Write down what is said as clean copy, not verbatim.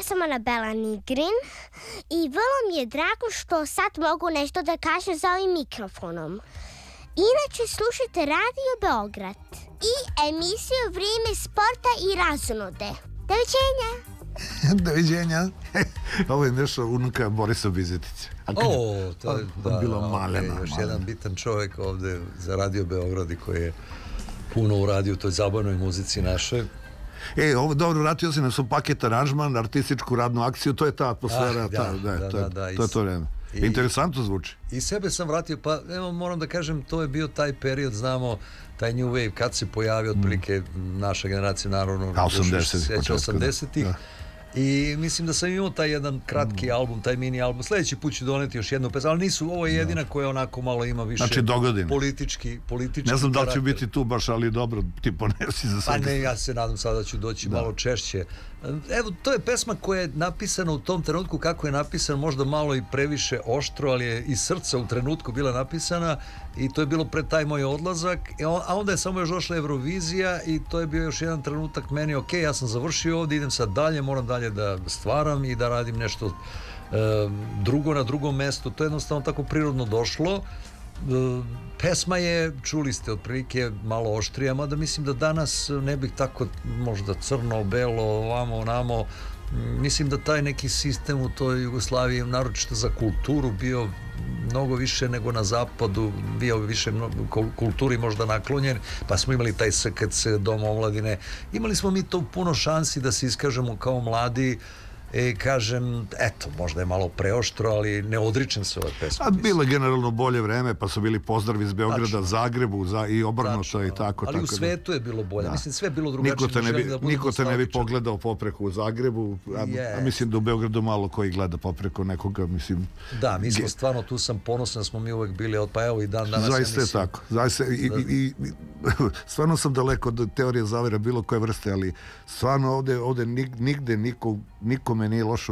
sam Anabela Nigrin i vrlo mi je drago što sad mogu nešto da kažem za ovim mikrofonom. Inače slušajte Radio Beograd i emisiju Vrijeme sporta i razonude. Doviđenja! Doviđenja. Ovo je nešto unuka Borisa Bizetića. To je bilo malena. Još jedan bitan čovjek ovde za Radio Beograd i koji je puno uradio u toj zabavnoj muzici našoj. Ovo dobro, vratio se na su paket aranžman, artističku radnu akciju, to je ta atmosfera, to je to vreme. Interesantno zvuči. I sebe sam vratio, pa evo moram da kažem, to je bio taj period, znamo, taj New Wave, kad se pojavio otprilike naša generacija, naravno, 80-ih. I mislim da sam imao taj jedan kratki album, taj mini album. Sljedeći put ću doneti još jednu pesmu, ali nisu, ovo je jedina koja onako malo ima više politički ne znam da li će biti tu baš, ali dobro, ti ponesi za sve. Pa ne, ja se nadam sada ću doći malo češće. Evo, to je pesma koja je napisana u tom trenutku, kako je napisana, možda malo i previše oštro, ali je iz srca u trenutku bila napisana i to je bilo pred taj moj odlazak, a onda je samo još došla Eurovizija i to je bio još jedan trenutak meni, ok, ja sam završio ovdje, idem sad dalje, moram dalje da stvaram i da radim nešto drugo na drugom mestu. To je jednostavno tako prirodno došlo. Pesma je, čuli ste otprilike, malo oštrija, mada mislim da danas ne bih tako možda crno, belo, ovamo, onamo. Mislim da taj neki sistem u toj Jugoslaviji, naročito za kulturu, bio mnogo više nego na zapadu, bio više kulturi možda naklonjen, pa smo imali taj SKC, Dom omladine. Imali smo mi to puno šansi da se iskažemo kao mladi. Kažem, eto, možda je malo preoštro, ali ne odričem se ove pesme. A bilo je generalno bolje vreme, pa su bili pozdravi iz Beograda, Zagrebu i obrnuto i tako. Ali u svetu je bilo bolje, mislim, sve je bilo drugačije. Niko te ne bi pogledao popreko u Zagrebu, a mislim da u Beogradu malo koji gleda popreko nekoga, mislim. Da, mi smo stvarno, tu sam ponosan da smo mi uvek bili, pa evo i dan danas. Zaista je tako, zaista i stvarno sam daleko od teorije zavere bilo koje vrste, ali stvarno ovde nigde nikome nije loše